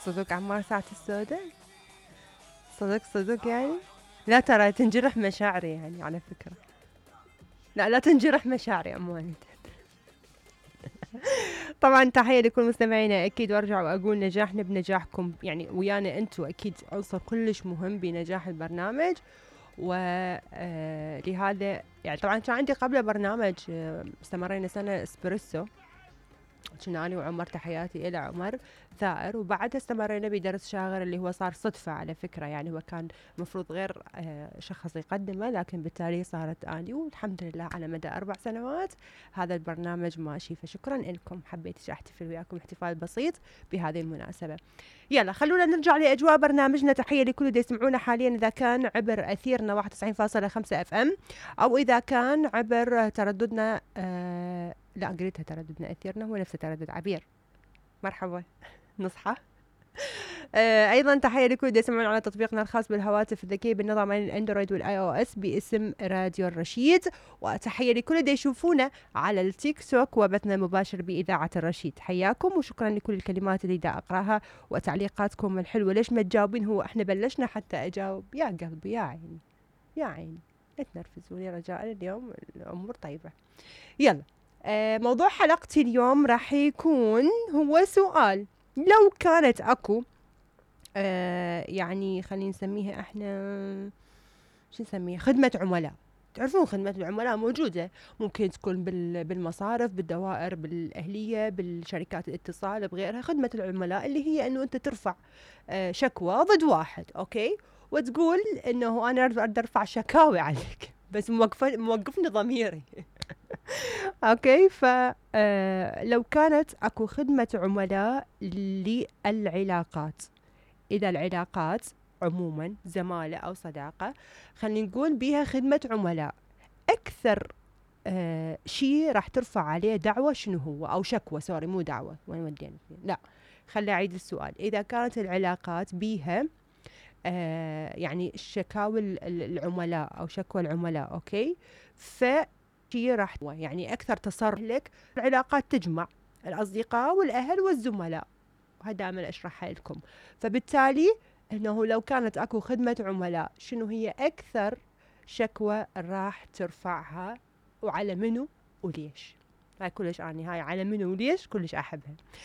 صدق عمار ساعة السوداء، صدق يعني. لا ترى تنجرح مشاعري يعني على فكرة، لا تنجرح مشاعري عموما. طبعا تحية لكل مستمعينا أكيد، وأرجع وأقول نجاحنا بنجاحكم، يعني ويانا أنتوا أكيد عنصر كلش مهم بنجاح البرنامج. ولهذا يعني طبعا كان عندي قبل برنامج استمرينا سنة اسبريسو، كنا أنا وعمر، تحياتي إلى عمر ثائر، وبعدها استمرينا بدرس شاغر اللي هو صار صدفة على فكرة، يعني هو كان مفروض غير شخص يقدمه، لكن بالتالي صارت أني، والحمد لله على مدى 4 سنوات هذا البرنامج ماشي. فشكرا لكم، حبيت أحتفل وياكم احتفال بسيط بهذه المناسبة. يلا خلونا نرجع لأجواء برنامجنا. تحية لكل اللي يسمعونا حاليا، إذا كان عبر أثيرنا 91.5 FM، أو إذا كان عبر ترددنا لا قريتها ترددنا أثيرنا هو نفس تردد عبير. مرحبا نصحى. ايضا تحيه لكل اللي يسمعون على تطبيقنا الخاص بالهواتف الذكيه بالنظام الاندرويد والاي او اس باسم راديو الرشيد، وتحيه لكل اللي يشوفونا على التيك توك وبثنا المباشر باذاعه الرشيد. حياكم وشكرا لكل الكلمات اللي دا اقراها وتعليقاتكم الحلوه. ليش ما تجاوبين؟ هو احنا بلشنا حتى اجاوب. يا قلبي يا عيني يا عيني، لا تنرفزوني رجاء، اليوم الامور طيبه. يلا موضوع حلقتي اليوم راح يكون هو سؤال: لو كانت اكو يعني خلينا نسميها احنا شو نسميها، خدمة عملاء. تعرفون خدمة العملاء موجودة، ممكن تكون بالمصارف، بالدوائر، بالأهلية، بالشركات الاتصال، بغيرها. خدمة العملاء اللي هي انه انت ترفع شكوى ضد واحد، اوكي، وتقول انه انا اريد ارفع شكاوي عليك بس موقفني ضميري. اوكي، لو كانت اكو خدمة عملاء للعلاقات، إذا العلاقات عموما زمالة أو صداقة خلينا نقول بيها خدمة عملاء، أكثر شيء راح ترفع عليه دعوة شنو هو؟ أو شكوى، سوري مو دعوة، وين ودينا؟ لا خلي أعيد السؤال. إذا كانت العلاقات بيها يعني شكاوي العملاء أو شكوى العملاء، أوكي، شيء راح يعني أكثر تصرف لك. العلاقات تجمع الأصدقاء والأهل والزملاء، هذا دائما أشرحها لكم. فبالتالي أنه لو كانت أكو خدمة عملاء، شنو هي أكثر شكوى راح ترفعها، وعلى منو وليش؟ هاي كلش أني هاي على منو وليش كلش أحبها.